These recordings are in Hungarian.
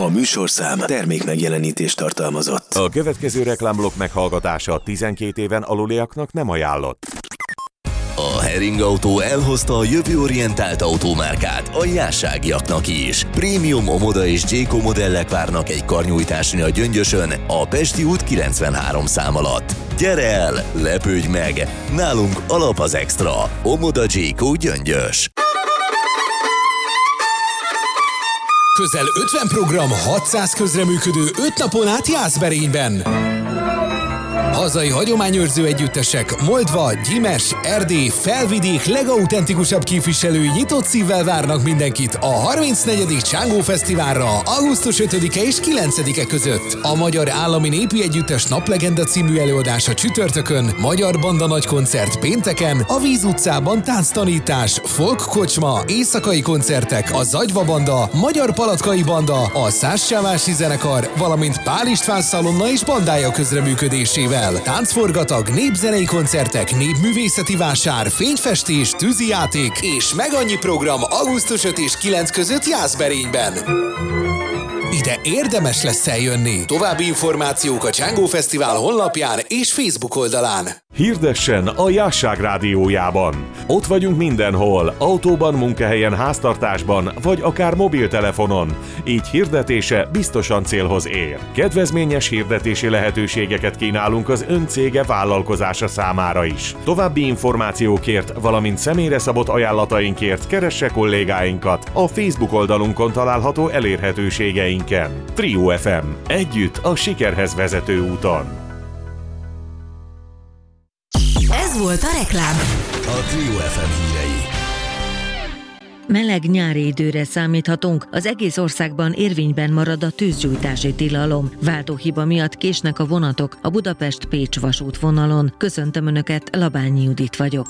A műsorszám termék megjelenítést tartalmazott. A következő reklámblokk meghallgatása 12 éven aluliaknak nem ajánlott. A Hering Autó elhozta a jövőorientált automárkát a jásságiaknak is. Prémium Omoda és Jayco modellek várnak egy karnyújtásni a Gyöngyösön, a Pesti út 93 szám alatt. Gyere el, lepődj meg! Nálunk alap az extra. Omoda Jayco Gyöngyös. Közel 50 program, 600 közreműködő 5 napon át Jászberényben. Hazai hagyományőrző együttesek, Moldva, Gyimes, Erdély, Felvidék legautentikusabb képviselői nyitott szívvel várnak mindenkit a 34. Csángó Fesztiválra augusztus 5-e és 9-e között. A Magyar Állami Népi Együttes Naplegenda című előadása csütörtökön, Magyar Banda nagykoncert pénteken, a Víz utcában tánctanítás, folk kocsma, éjszakai koncertek, a Zagyva Banda, Magyar Palatkai Banda, a Szássávvási Zenekar, valamint Pál István Szalonna és bandája közreműködésével. Táncforgatag, népzenei koncertek, népművészeti vásár, fényfestés, tűzijáték és meg annyi program augusztus 5 és 9 között Jászberényben. Ide érdemes lesz eljönni. További információk a Csángó Fesztivál honlapján és Facebook oldalán. Hirdessen a Jásság rádiójában. Ott vagyunk mindenhol, autóban, munkahelyen, háztartásban, vagy akár mobiltelefonon. Így hirdetése biztosan célhoz ér. Kedvezményes hirdetési lehetőségeket kínálunk az ön cége vállalkozása számára is. További információkért, valamint személyre szabott ajánlatainkért keresse kollégáinkat a Facebook oldalunkon található elérhetőségeinken. Trio FM. Együtt a sikerhez vezető úton. Ez volt a reklám. A Trio FM hírei. Meleg nyári időre számíthatunk, az egész országban érvényben marad a tűzgyújtási tilalom. Váltóhiba miatt késnek a vonatok a Budapest-Pécs vasútvonalon. Köszöntöm Önöket, Labányi Judit vagyok.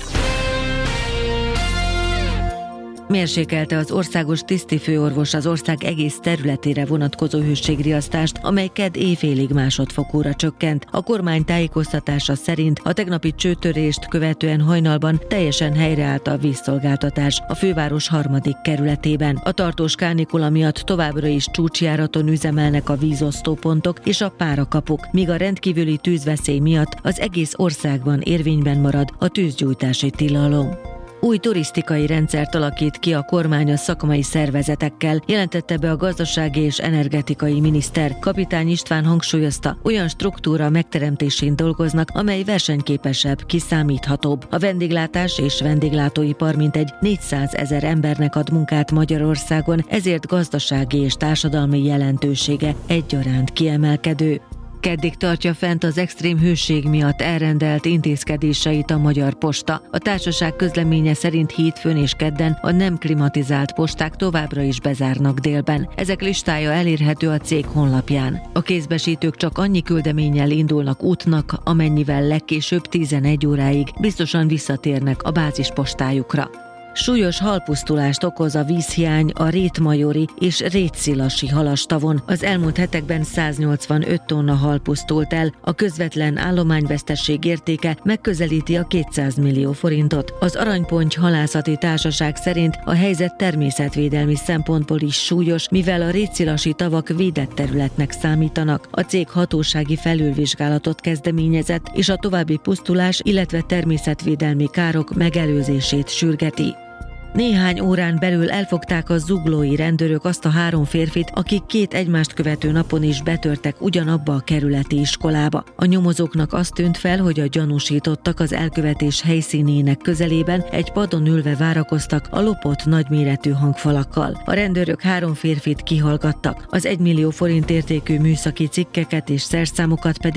Mérsékelte az országos tisztifőorvos az ország egész területére vonatkozó hőségriasztást, amely kedd éjfélig másodfokúra csökkent. A kormány tájékoztatása szerint a tegnapi csőtörést követően hajnalban teljesen helyreállt a vízszolgáltatás a főváros 3. kerületében. A tartós kánikula miatt továbbra is csúcsjáraton üzemelnek a vízosztópontok és a párakapuk, míg a rendkívüli tűzveszély miatt az egész országban érvényben marad a tűzgyújtási tilalom. Új turisztikai rendszert alakít ki a kormány a szakmai szervezetekkel, jelentette be a gazdasági és energetikai miniszter. Kapitány István hangsúlyozta, olyan struktúra megteremtésén dolgoznak, amely versenyképesebb, kiszámíthatóbb. A vendéglátás és vendéglátóipar mintegy 400 000 embernek ad munkát Magyarországon, ezért gazdasági és társadalmi jelentősége egyaránt kiemelkedő. Keddig tartja fent az extrém hőség miatt elrendelt intézkedéseit a Magyar Posta. A társaság közleménye szerint hétfőn és kedden a nem klimatizált posták továbbra is bezárnak délben. Ezek listája elérhető a cég honlapján. A kézbesítők csak annyi küldeménnyel indulnak útnak, amennyivel legkésőbb 11 óráig biztosan visszatérnek a bázispostájukra. Súlyos halpusztulást okoz a vízhiány a Rétmajori és Rétszilasi halastavon. Az elmúlt hetekben 185 tonna hal pusztult el, a közvetlen állományvesztesség értéke megközelíti a 200 millió forintot. Az Aranyponty Halászati Társaság szerint a helyzet természetvédelmi szempontból is súlyos, mivel a rétszilasi tavak védett területnek számítanak. A cég hatósági felülvizsgálatot kezdeményezett, és a további pusztulás, illetve természetvédelmi károk megelőzését sürgeti. Néhány órán belül elfogták a zuglói rendőrök azt a 3 férfit, akik 2 egymást követő napon is betörtek ugyanabba a kerületi iskolába. A nyomozóknak azt tűnt fel, hogy a gyanúsítottak az elkövetés helyszínének közelében egy padon ülve várakoztak a lopott nagyméretű hangfalakkal. A rendőrök 3 férfit kihallgattak, az 1 millió forint értékű műszaki cikkeket és szerszámokat pedig